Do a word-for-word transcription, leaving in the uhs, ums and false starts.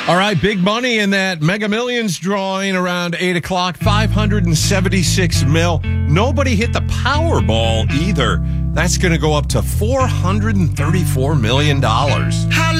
All right, big money in that Mega Millions drawing around eight o'clock, five hundred seventy-six mil. Nobody hit the Powerball either. That's going to go up to four hundred thirty-four million dollars.